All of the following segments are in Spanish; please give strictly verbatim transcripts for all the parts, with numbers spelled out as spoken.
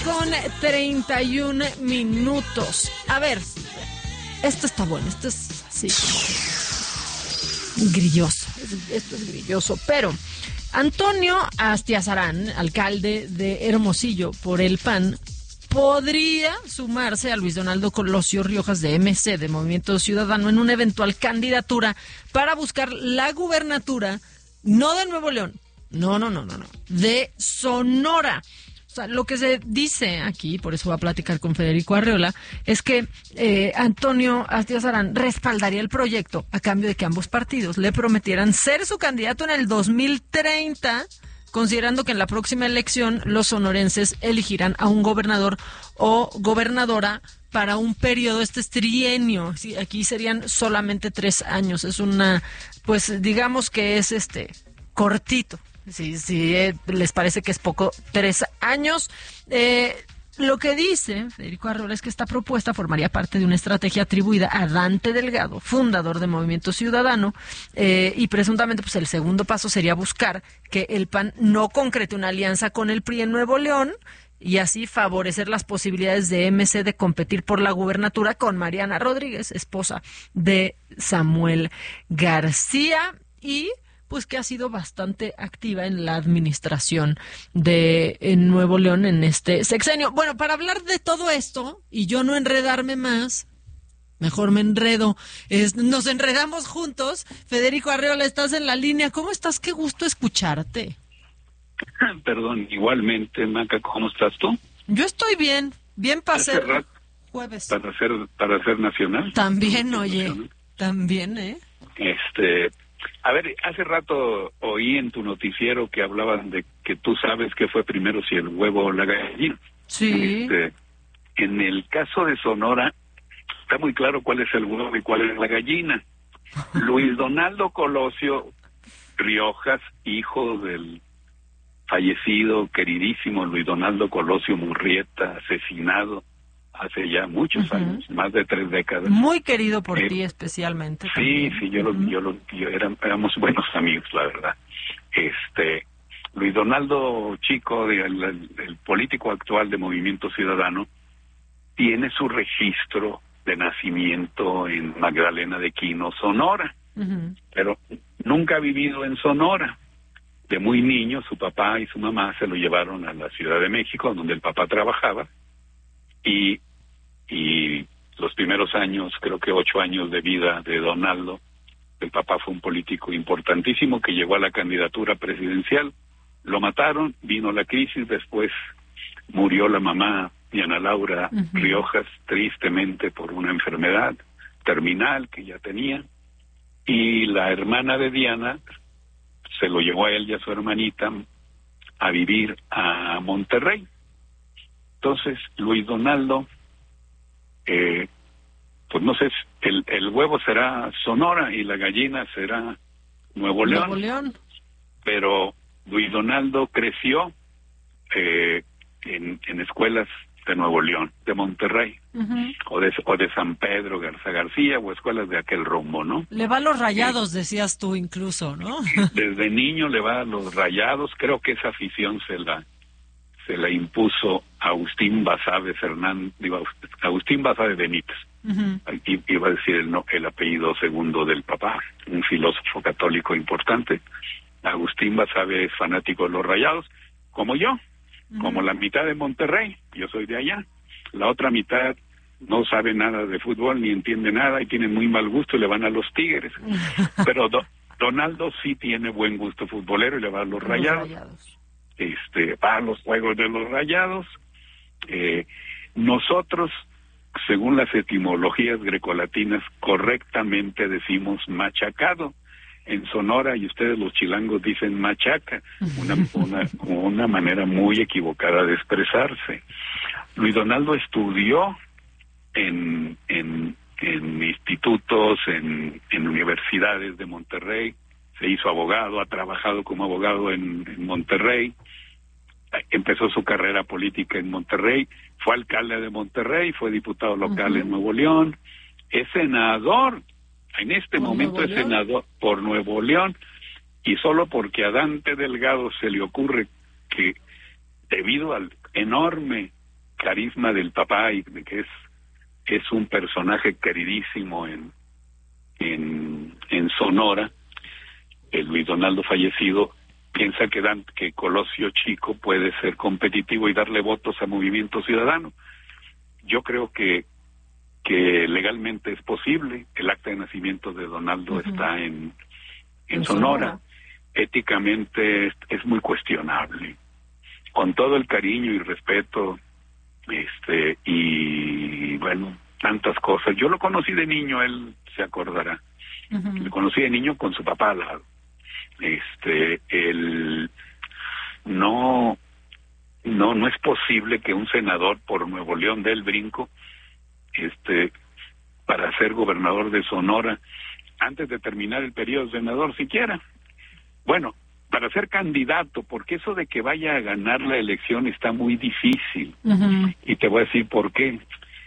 con treinta y un minutos. A ver, esto está bueno, esto es así grilloso, esto es grilloso, pero Antonio Astiazarán, alcalde de Hermosillo por el P A N, podría sumarse a Luis Donaldo Colosio Riojas de M C, de Movimiento Ciudadano, en una eventual candidatura para buscar la gubernatura, no de Nuevo León, no, no, no, no, no, de Sonora. O sea, lo que se dice aquí, por eso voy a platicar con Federico Arreola, es que eh, Antonio Astiazarán respaldaría el proyecto a cambio de que ambos partidos le prometieran ser su candidato en el dos mil treinta, considerando que en la próxima elección los sonorenses elegirán a un gobernador o gobernadora para un periodo, este es trienio, sí, aquí serían solamente tres años, es una, pues digamos que es este cortito. Si sí, sí, eh, les parece que es poco, tres años. Eh, lo que dice Federico Arreola es que esta propuesta formaría parte de una estrategia atribuida a Dante Delgado, fundador de Movimiento Ciudadano, eh, y presuntamente pues el segundo paso sería buscar que el P A N no concrete una alianza con el P R I en Nuevo León y así favorecer las posibilidades de M C de competir por la gubernatura con Mariana Rodríguez, esposa de Samuel García, y pues que ha sido bastante activa en la administración de en Nuevo León en este sexenio. Bueno, para hablar de todo esto y yo no enredarme más, mejor me enredo, es, nos enredamos juntos. Federico Arreola, estás en la línea. ¿Cómo estás? Qué gusto escucharte. Perdón, igualmente, Maca, ¿cómo estás tú? Yo estoy bien, bien para ser jueves. Para ser, para ser nacional. También, oye, nacional. También, ¿eh? Este... A ver, hace rato oí en tu noticiero que hablaban de que tú sabes qué fue primero, si el huevo o la gallina. Sí. Este, en el caso de Sonora, está muy claro cuál es el huevo y cuál es la gallina. Luis Donaldo Colosio Riojas, hijo del fallecido, queridísimo Luis Donaldo Colosio Murrieta, asesinado hace ya muchos uh-huh. años, más de tres décadas. Muy querido por eh, ti especialmente. Sí, también. sí, yo, uh-huh. lo, yo, lo, yo era, éramos buenos amigos, la verdad. Este, Luis Donaldo Chico, el, el, el político actual de Movimiento Ciudadano, tiene su registro de nacimiento en Magdalena de Quino, Sonora, uh-huh. pero nunca ha vivido en Sonora. De muy niño, su papá y su mamá se lo llevaron a la Ciudad de México, donde el papá trabajaba, y y los primeros años, creo que ocho años de vida de Donaldo, el papá fue un político importantísimo que llegó a la candidatura presidencial, lo mataron, vino la crisis, después murió la mamá, Diana Laura uh-huh. Riojas, tristemente por una enfermedad terminal que ya tenía, y la hermana de Diana se lo llevó a él y a su hermanita a vivir a Monterrey. Entonces, Luis Donaldo, eh, pues no sé, el, el huevo será Sonora y la gallina será Nuevo León. Nuevo León. Pero Luis Donaldo creció eh, en, en escuelas de Nuevo León, de Monterrey, uh-huh. o de o de San Pedro Garza García, o escuelas de aquel rumbo, ¿no? Le va a los Rayados, eh, decías tú incluso, ¿no? Desde niño le va a los Rayados, creo que esa afición se la se la impuso Agustín Basabe Hernández, digo, Agustín Basabe Benítez, uh-huh. I, iba a decir el, no, el apellido segundo del papá, un filósofo católico importante. Agustín Basabe es fanático de los Rayados, como yo, uh-huh. como la mitad de Monterrey, yo soy de allá, la otra mitad no sabe nada de fútbol, ni entiende nada, y tiene muy mal gusto y le van a los Tigres, pero do, Donaldo sí tiene buen gusto futbolero y le va a los Rayados. Los Rayados. Este, va a los juegos de los Rayados. Eh, nosotros, según las etimologías grecolatinas, correctamente decimos machacado. En Sonora, y ustedes los chilangos dicen machaca, una, una, una manera muy equivocada de expresarse. Luis Donaldo estudió en, en, en institutos, en, en universidades de Monterrey, se hizo abogado, ha trabajado como abogado en, en Monterrey, empezó su carrera política en Monterrey, fue alcalde de Monterrey, fue diputado local uh-huh. en Nuevo León, es senador, en este momento es senador por Nuevo León, y solo porque a Dante Delgado se le ocurre que debido al enorme carisma del papá y de que es es un personaje queridísimo en en, en Sonora, el Luis Donaldo fallecido piensa que Dan, que Colosio Chico puede ser competitivo y darle votos a Movimiento Ciudadano. Yo creo que que legalmente es posible. El acta de nacimiento de Donaldo uh-huh. está en en Sonora. Sonora. Éticamente es, es muy cuestionable. Con todo el cariño y respeto, este y bueno, tantas cosas. Yo lo conocí de niño, él se acordará. Uh-huh. Lo conocí de niño con su papá al lado. Este, el no, no, no es posible que un senador por Nuevo León dé el brinco, este, para ser gobernador de Sonora antes de terminar el periodo de senador siquiera. Bueno, para ser candidato, porque eso de que vaya a ganar la elección está muy difícil. Uh-huh. Y te voy a decir por qué.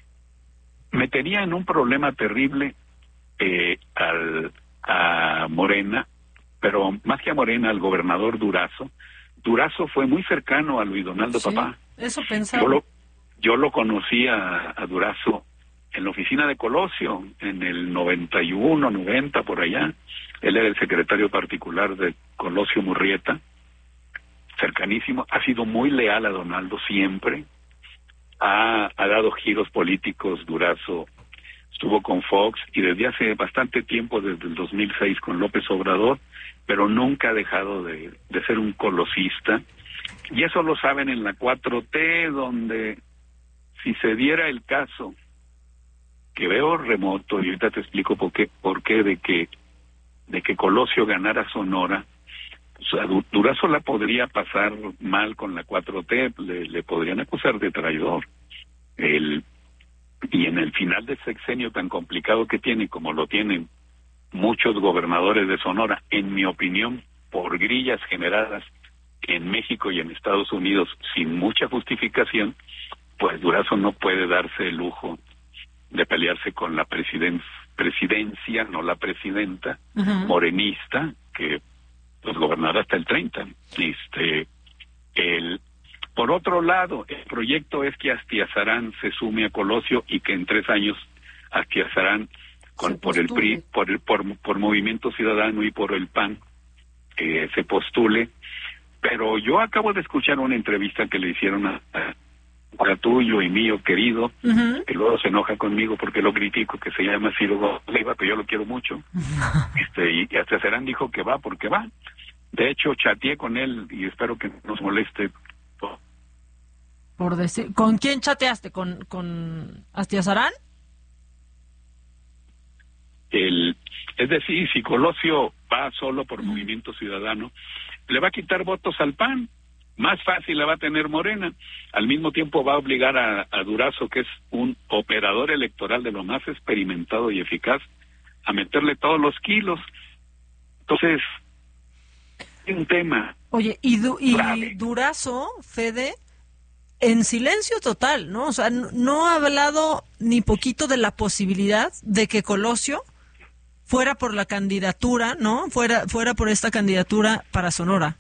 Metería en un problema terrible eh, al, a Morena, pero más que a Morena, al gobernador Durazo. Durazo fue muy cercano a Luis Donaldo sí, Papá. Eso pensaba. Yo lo, yo lo conocí a, a Durazo en la oficina de Colosio, en el noventa y uno, noventa, por allá. Él era el secretario particular de Colosio Murrieta, cercanísimo. Ha sido muy leal a Donaldo siempre. Ha, ha dado giros políticos, Durazo. Estuvo con Fox y desde hace bastante tiempo, desde el dos mil seis, con López Obrador, pero nunca ha dejado de, de ser un colosista. Y eso lo saben en la cuatro T, donde si se diera el caso, que veo remoto, y ahorita te explico por qué, por qué de que de que Colosio ganara Sonora, o sea, Durazo la podría pasar mal con la cuatro T, le, le podrían acusar de traidor. El, y en el final de sexenio tan complicado que tiene, como lo tienen muchos gobernadores de Sonora, en mi opinión, por grillas generadas en México y en Estados Unidos sin mucha justificación, pues Durazo no puede darse el lujo de pelearse con la presiden- presidencia, no la presidenta, uh-huh. morenista, que pues gobernará hasta el treinta. Este, el, por otro lado, el proyecto es que Astiazarán se sume a Colosio y que en tres años Astiazarán con, por el P R I, por el por, por Movimiento Ciudadano y por el P A N eh, se postule. Pero yo acabo de escuchar una entrevista que le hicieron a, a a tuyo y mío querido, uh-huh. que luego se enoja conmigo porque lo critico, que se llama Ciro Leiva, que yo lo quiero mucho. Uh-huh. Este, y hasta Serán dijo que va porque va. De hecho, chateé con él y espero que no nos moleste. Por decir, ¿con quién chateaste? ¿Con, con Astiazarán? El, es decir, si Colosio va solo por uh-huh. Movimiento Ciudadano, le va a quitar votos al P A N. Más fácil la va a tener Morena. Al mismo tiempo va a obligar a, a Durazo, que es un operador electoral de lo más experimentado y eficaz, a meterle todos los kilos. Entonces, es un tema. Oye, y, du- y Durazo, Fede, en silencio total, ¿no? O sea, no, no ha hablado ni poquito de la posibilidad de que Colosio fuera por la candidatura, ¿no? Fuera, fuera por esta candidatura para Sonora.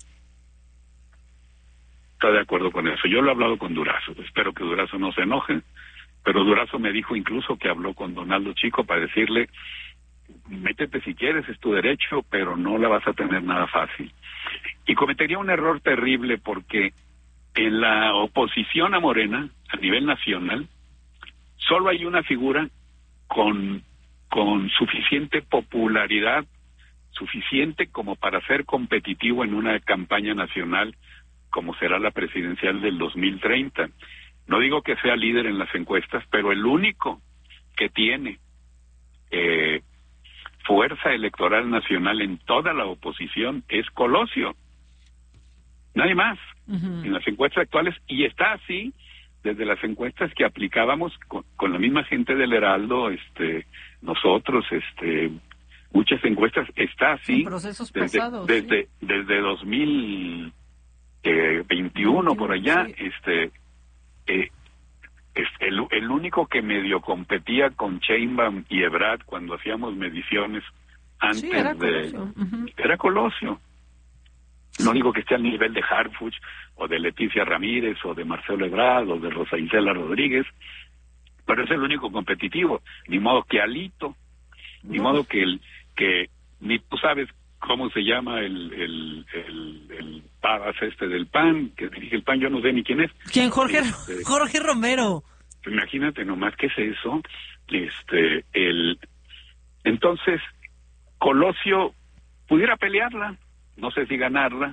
Está de acuerdo con eso. Yo lo he hablado con Durazo. Espero que Durazo no se enoje, pero Durazo me dijo incluso que habló con Donaldo Chico para decirle, métete si quieres, es tu derecho, pero no la vas a tener nada fácil. Y cometería un error terrible porque en la oposición a Morena, a nivel nacional, solo hay una figura con, con suficiente popularidad, suficiente como para ser competitivo en una campaña nacional, como será la presidencial del dos mil treinta. No digo que sea líder en las encuestas, pero el único que tiene eh, fuerza electoral nacional en toda la oposición es Colosio. Nadie más uh-huh. en las encuestas actuales, y está así desde las encuestas que aplicábamos con, con la misma gente del Heraldo, este, nosotros, este, muchas encuestas, está así en procesos desde, pasados, desde, sí. desde dos mil Eh, veintiuno por allá, sí. este, eh, es el, el único que medio competía con Sheinbaum y Ebrard cuando hacíamos mediciones antes sí, era de Colosio. Uh-huh. era Colosio. No digo que esté al nivel de Harfuch, o de Leticia Ramírez, o de Marcelo Ebrard, o de Rosa Isela Rodríguez, pero es el único competitivo. Ni modo que Alito, ni no. modo que el que ni tú sabes cómo se llama el el el, el pavas este del P A N, que dirige el P A N, yo no sé ni quién es. ¿Quién? Jorge este, Jorge Romero. Imagínate nomás qué es eso. Este el entonces Colosio pudiera pelearla, no sé si ganarla,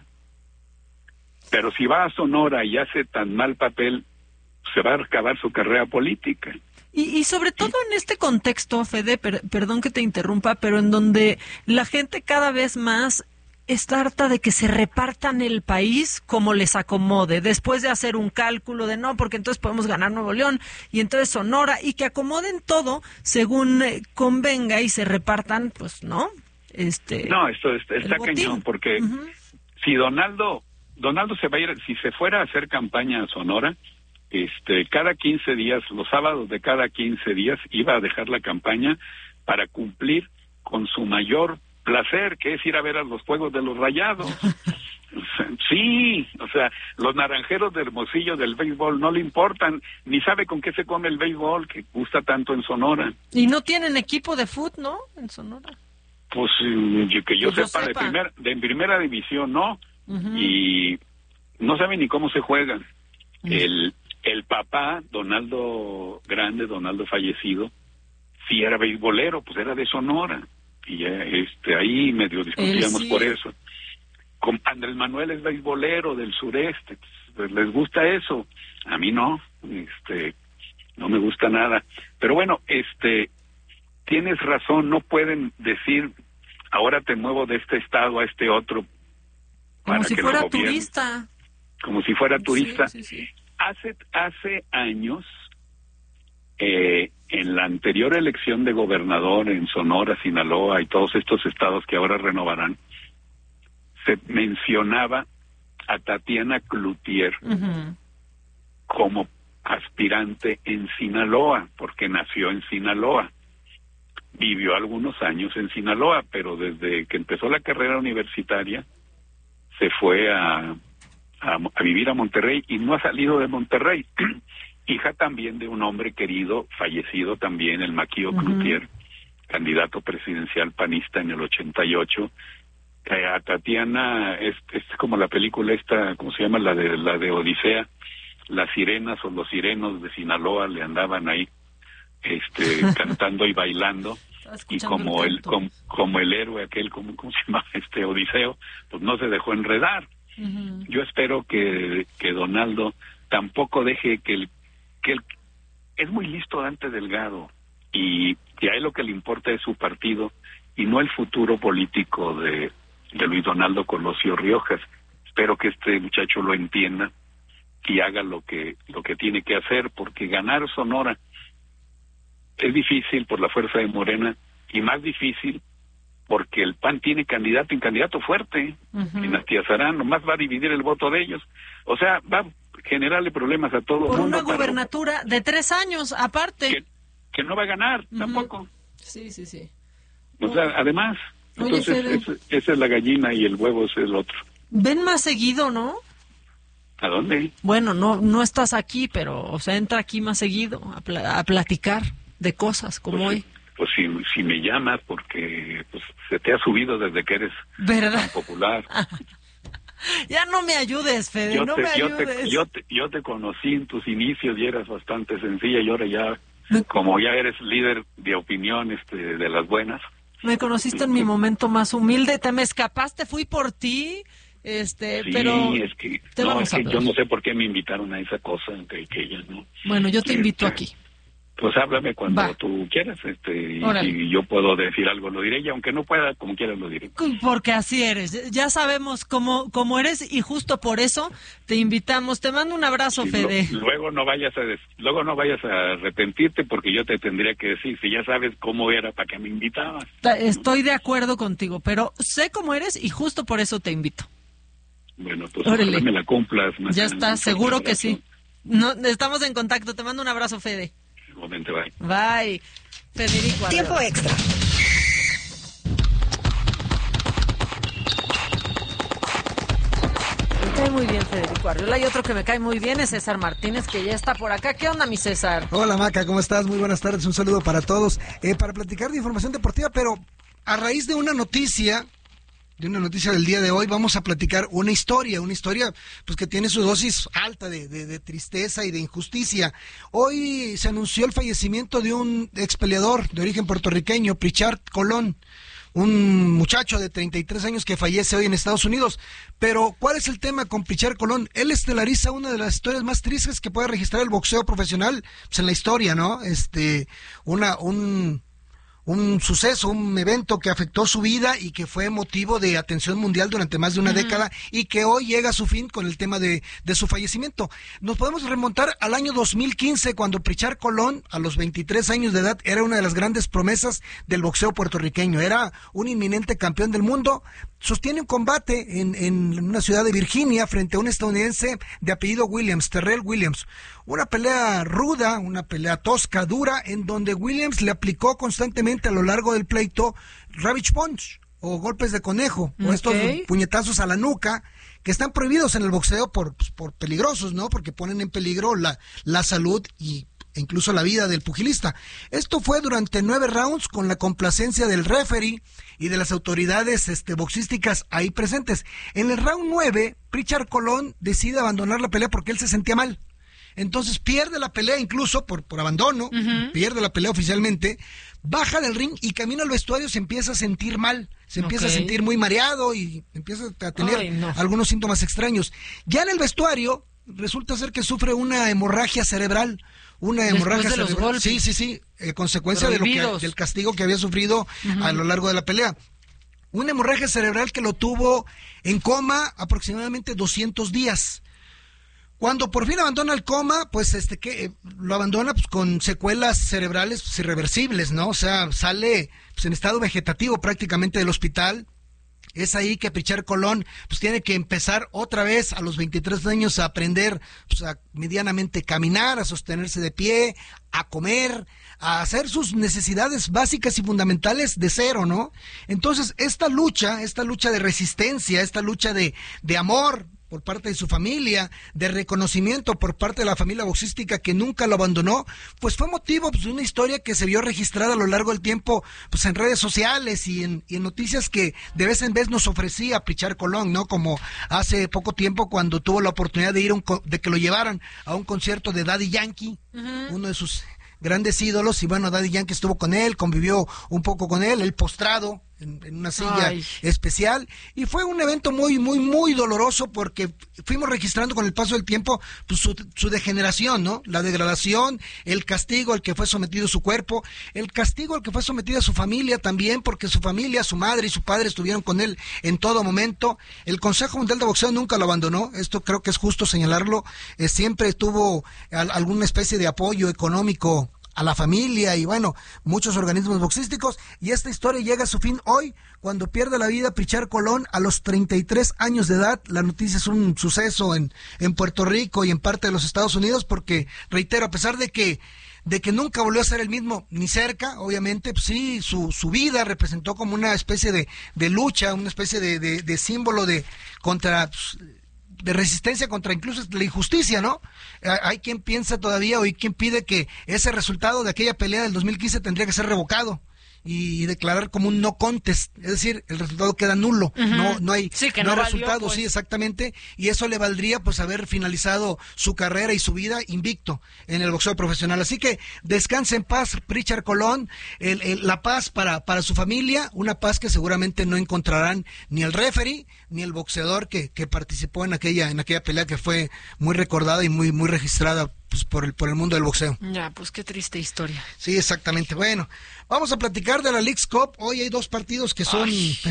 pero si va a Sonora y hace tan mal papel, se va a acabar su carrera política. Y, y sobre todo en este contexto, Fede, per, perdón que te interrumpa, pero en donde la gente cada vez más está harta de que se repartan el país como les acomode, después de hacer un cálculo de no, porque entonces podemos ganar Nuevo León y entonces Sonora, y que acomoden todo según eh, convenga y se repartan, pues, ¿no? Este, no, esto está, está cañón, porque uh-huh. si Donaldo, Donaldo se va a ir, si se fuera a hacer campaña a Sonora, este, cada quince días, los sábados de cada quince días, iba a dejar la campaña para cumplir con su mayor placer, que es ir a ver a los Juegos de los Rayados. Sí, o sea, los naranjeros de Hermosillo del béisbol no le importan, ni sabe con qué se come el béisbol, que gusta tanto en Sonora. Y no tienen equipo de fútbol, ¿no? En Sonora. Pues que yo, pues sepa, yo sepa, de primer, de primera división no, uh-huh. y no saben ni cómo se juegan. Uh-huh. El el papá, Donaldo Grande, Donaldo fallecido, sí era beisbolero, pues era de Sonora, y este ahí medio discutíamos sí. por eso. Con Andrés Manuel es beisbolero del sureste, pues les gusta eso, a mí no, este, no me gusta nada. Pero bueno, este, tienes razón, no pueden decir, ahora te muevo de este estado a este otro. Como si fuera turista. Como si fuera turista. Sí, sí, sí. Hace, hace años, eh, en la anterior elección de gobernador en Sonora, Sinaloa y todos estos estados que ahora renovarán, se mencionaba a Tatiana Cloutier uh-huh. como aspirante en Sinaloa, porque nació en Sinaloa. Vivió algunos años en Sinaloa, pero desde que empezó la carrera universitaria se fue a, a, a vivir a Monterrey y no ha salido de Monterrey. Hija también de un hombre querido, fallecido también, el Maquillo uh-huh. Cloutier, candidato presidencial panista en el ochenta y ocho. Eh, a Tatiana es, es como la película esta, ¿cómo se llama? La de la de Odisea. Las sirenas o los sirenos de Sinaloa le andaban ahí este cantando y bailando, y como el, el como, como el héroe aquel, como cómo se llama, este Odiseo, pues no se dejó enredar. Uh-huh. Yo espero que que Donaldo tampoco deje que el que el, es muy listo Dante Delgado, y que a él lo que le importa es su partido y no el futuro político de de Luis Donaldo Colosio Riojas. Espero que este muchacho lo entienda y haga lo que lo que tiene que hacer, porque ganar Sonora es difícil por la fuerza de Morena, y más difícil porque el P A N tiene candidato y candidato fuerte, uh-huh. en Astiazarán, nomás va a dividir el voto de ellos, o sea, va a generarle problemas a todo el mundo. Por una gubernatura de tres años, aparte. Que, que no va a ganar, uh-huh. tampoco. Sí, sí, sí. O sea, además, Oye, entonces, es, esa es la gallina y el huevo es el otro. Ven más seguido, ¿no? ¿A dónde? Bueno, no no estás aquí, pero, o sea, entra aquí más seguido a, pl- a platicar de cosas como pues, hoy. Pues si, si me llamas, porque pues se te ha subido desde que eres ¿verdad? Tan popular. Ya no me ayudes, Fede, yo no te, me yo ayudes. Te, yo, te, yo te conocí en tus inicios y eras bastante sencilla, y ahora ya, como ya eres líder de opinión este, de las buenas. Me conociste en mi momento más humilde, te me escapaste, fui por ti, este, sí, pero es que, te no, vamos es a que ver. yo no sé por qué me invitaron a esa cosa, que, que ella no. Bueno, yo te este, invito aquí. Pues háblame cuando Va. tú quieras, este, y si yo puedo decir algo lo diré, y aunque no pueda, como quieras lo diré. Porque así eres, ya sabemos cómo, cómo eres, y justo por eso te invitamos. Te mando un abrazo, sí, Fede. Lo, luego no vayas a des, luego no vayas a arrepentirte, porque yo te tendría que decir, si ya sabes cómo era, ¿para qué me invitabas? Estoy de acuerdo contigo, pero sé cómo eres y justo por eso te invito. Bueno, pues ojalá me la cumplas. Ya está, seguro que sí. No, estamos en contacto, te mando un abrazo, Fede. Igualmente, bye. Bye. Federico. Tiempo adiós. Extra. cae muy bien Federico Arriola y otro que me cae muy bien es César Martínez, que ya está por acá. ¿Qué onda, mi César? Hola, Maca, ¿cómo estás? Muy buenas tardes, un saludo para todos. Eh, para platicar de información deportiva, pero a raíz de una noticia, de una noticia del día de hoy, vamos a platicar una historia, una historia pues que tiene su dosis alta de, de, de tristeza y de injusticia. Hoy se anunció el fallecimiento de un ex peleador de origen puertorriqueño, Pritchard Colón, un muchacho de treinta y tres años que fallece hoy en Estados Unidos. Pero, ¿cuál es el tema con Pritchard Colón? Él estelariza una de las historias más tristes que puede registrar el boxeo profesional pues, en la historia, ¿no? Este, una, un... un suceso, un evento que afectó su vida y que fue motivo de atención mundial durante más de una uh-huh. década y que hoy llega a su fin con el tema de, de su fallecimiento. Nos podemos remontar al año dos mil quince, cuando Pritchard Colón, a los veintitrés años de edad, era una de las grandes promesas del boxeo puertorriqueño. Era un inminente campeón del mundo. Sostiene un combate en, en una ciudad de Virginia frente a un estadounidense de apellido Williams, Terrell Williams. Una pelea ruda, una pelea tosca, dura, en donde Williams le aplicó constantemente a lo largo del pleito Ravage Punch o golpes de conejo, okay. o estos puñetazos a la nuca que están prohibidos en el boxeo por, por peligrosos, ¿no? Porque ponen en peligro la, la salud y e incluso la vida del pugilista. Esto fue durante nueve rounds con la complacencia del referee y de las autoridades este, boxísticas ahí presentes. En el round nueve, Pritchard Colón decide abandonar la pelea porque él se sentía mal. Entonces pierde la pelea incluso por, por abandono, uh-huh. pierde la pelea oficialmente, baja del ring y camino al vestuario se empieza a sentir mal, se empieza okay. a sentir muy mareado y empieza a tener Ay, no. algunos síntomas extraños. Ya en el vestuario resulta ser que sufre una hemorragia cerebral, una hemorragia de los cerebral, golpes. sí, sí, sí, eh, consecuencia de lo que, del castigo que había sufrido uh-huh. a lo largo de la pelea. Una hemorragia cerebral que lo tuvo en coma aproximadamente doscientos días. Cuando por fin abandona el coma, pues este que eh, lo abandona pues con secuelas cerebrales pues, irreversibles, ¿no? O sea, sale pues, en estado vegetativo prácticamente del hospital. Es ahí que Pritchard Colón pues tiene que empezar otra vez a los veintitrés años a aprender pues, a medianamente caminar, a sostenerse de pie, a comer, a hacer sus necesidades básicas y fundamentales de cero, ¿no? Entonces, esta lucha, esta lucha de resistencia, esta lucha de, de amor por parte de su familia, de reconocimiento por parte de la familia boxística que nunca lo abandonó, pues fue motivo pues, de una historia que se vio registrada a lo largo del tiempo pues en redes sociales y en, y en noticias que de vez en vez nos ofrecía Pritchard Colón, ¿no? Como hace poco tiempo cuando tuvo la oportunidad de ir a un, de que lo llevaran a un concierto de Daddy Yankee, uh-huh. uno de sus grandes ídolos, y bueno, Daddy Yankee estuvo con él, convivió un poco con él, él postrado en, en una silla Ay. especial, y fue un evento muy, muy, muy doloroso porque fuimos registrando con el paso del tiempo pues, su, su degeneración, ¿no? La degradación, el castigo al que fue sometido su cuerpo, el castigo al que fue sometida su familia también, porque su familia, su madre y su padre estuvieron con él en todo momento. El Consejo Mundial de Boxeo nunca lo abandonó, esto creo que es justo señalarlo, eh, siempre tuvo al, alguna especie de apoyo económico a la familia y bueno, muchos organismos boxísticos, y esta historia llega a su fin hoy, cuando pierde la vida Pritchard Colón a los treinta y tres años de edad. La noticia es un suceso en, en Puerto Rico y en parte de los Estados Unidos, porque, reitero, a pesar de que de que nunca volvió a ser el mismo, ni cerca, obviamente, pues sí, su, su vida representó como una especie de, de lucha, una especie de, de, de símbolo de contra... Pues, de resistencia contra incluso la injusticia, ¿no? Hay quien piensa todavía o hay quien pide que ese resultado de aquella pelea del dos mil quince tendría que ser revocado y declarar como un no contest, es decir, el resultado queda nulo, uh-huh. no no hay, sí, que no no hay valió, resultado, pues. sí, exactamente, y eso le valdría pues haber finalizado su carrera y su vida invicto en el boxeo profesional. Así que descanse en paz Pritchard Colón, el, el, la paz para, para su familia, una paz que seguramente no encontrarán ni el referee ni el boxeador que, que participó en aquella, en aquella pelea que fue muy recordada y muy, muy registrada pues por el por el mundo del boxeo. Ya, pues qué triste historia. Sí, exactamente. Bueno, vamos a platicar de la Leagues Cup. Hoy hay dos partidos que son,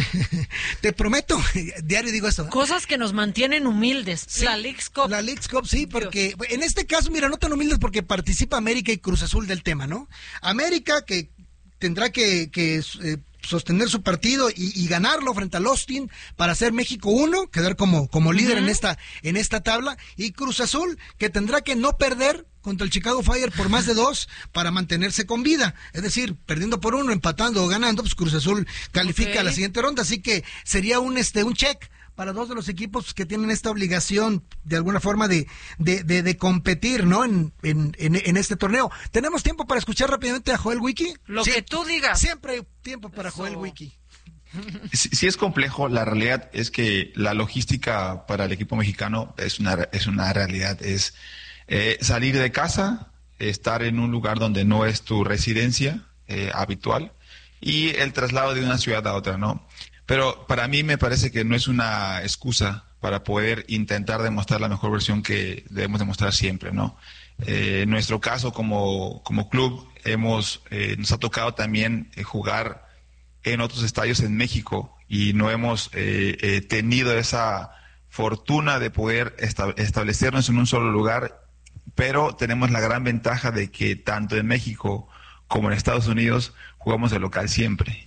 te prometo, diario digo esto, ¿eh? Cosas que nos mantienen humildes. Sí, la Leagues Cup. La Leagues Cup, sí, porque Dios. En este caso, mira, no tan humildes porque participa América y Cruz Azul del tema, ¿no? América que tendrá que, que eh, sostener su partido y, y ganarlo frente al Austin para hacer México uno, quedar como, como líder uh-huh. en esta, en esta tabla, y Cruz Azul que tendrá que no perder contra el Chicago Fire por más de dos para mantenerse con vida, es decir, perdiendo por uno, empatando o ganando, pues Cruz Azul califica okay. a la siguiente ronda, así que sería un este un check para dos de los equipos que tienen esta obligación, de alguna forma, de, de, de, de competir, ¿no? En, en, en, en este torneo. ¿Tenemos tiempo para escuchar rápidamente a Joel Wiki? Lo sí, que tú digas. Siempre hay tiempo para Eso. Joel Wiki. Sí, sí es complejo. La realidad es que la logística para el equipo mexicano es una, es una realidad. Es eh, salir de casa, estar en un lugar donde no es tu residencia eh, habitual y el traslado de una ciudad a otra, ¿no? Pero para mí me parece que no es una excusa para poder intentar demostrar la mejor versión que debemos demostrar siempre, ¿no? Eh, en nuestro caso como, como club hemos eh, nos ha tocado también eh, jugar en otros estadios en México y no hemos eh, eh, tenido esa fortuna de poder esta, establecernos en un solo lugar, pero tenemos la gran ventaja de que tanto en México como en Estados Unidos jugamos de local siempre.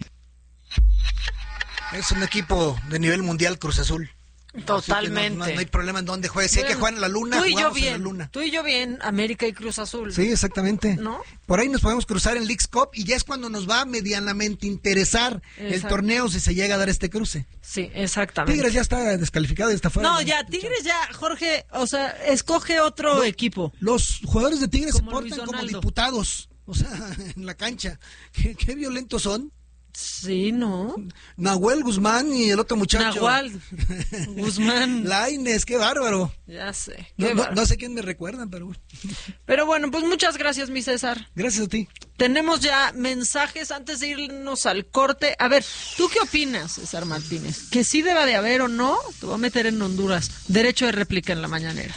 Es un equipo de nivel mundial, Cruz Azul. Totalmente. No, no, no hay problema en dónde juegue. Si bueno, hay que jugar en la luna, tú y yo jugamos bien, en la luna. Tú y yo bien, América y Cruz Azul. Sí, exactamente. ¿No? Por ahí nos podemos cruzar en Leagues Cup y ya es cuando nos va a medianamente interesar Exacto. el torneo si se llega a dar este cruce. Sí, exactamente. Tigres ya está descalificado y está fuera. No, ya, Tigres ya, Jorge, o sea, escoge otro no, equipo. Los jugadores de Tigres como se portan como diputados, o sea, en la cancha. Qué, qué violentos son. Sí, ¿no? Nahuel Guzmán y el otro muchacho. Nahuel Guzmán. Lainez, qué bárbaro. Ya sé. No, no, no sé quién me recuerdan, pero... Pero bueno, pues muchas gracias, mi César. Gracias a ti. Tenemos ya mensajes antes de irnos al corte. A ver, ¿tú qué opinas, César Martínez? ¿Que sí deba de haber o no? Te voy a meter en Honduras. Derecho de réplica en la mañanera.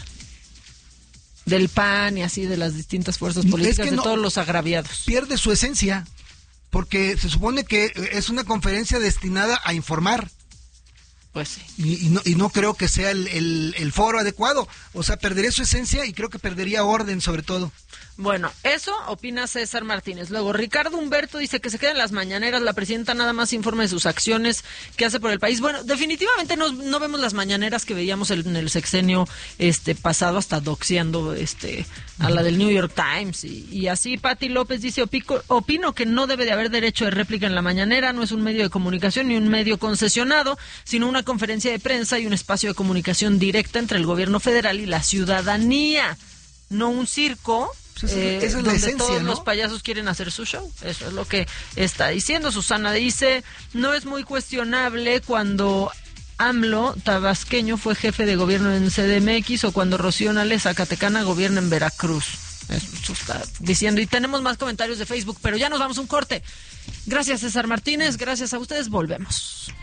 Del P A N y así, de las distintas fuerzas políticas, es que de no, todos los agraviados. Pierde su esencia. Porque se supone que es una conferencia destinada a informar. Pues sí. Y, y, no, y no creo que sea el, el, el foro adecuado. O sea, perdería su esencia y creo que perdería orden sobre todo. Bueno, eso opina César Martínez. Luego, Ricardo Humberto dice que se quedan las mañaneras, la presidenta nada más informa de sus acciones que hace por el país. Bueno, definitivamente no, no vemos las mañaneras que veíamos en el sexenio este pasado, hasta doxeando este, a la del New York Times. Y, y así, Pati López dice, Opico, opino que no debe de haber derecho de réplica en la mañanera, no es un medio de comunicación ni un medio concesionado, sino una conferencia de prensa y un espacio de comunicación directa entre el gobierno federal y la ciudadanía, no un circo. Pues eh, esa es donde la esencia, todos ¿no? los payasos quieren hacer su show. Eso es lo que está diciendo. Susana dice, no es muy cuestionable cuando AMLO tabasqueño fue jefe de gobierno en C D M X o cuando Rocío Nales Zacatecana gobierna en Veracruz. Eso está diciendo. Y tenemos más comentarios de Facebook, pero ya nos vamos a un corte. Gracias, César Martínez, gracias a ustedes, volvemos.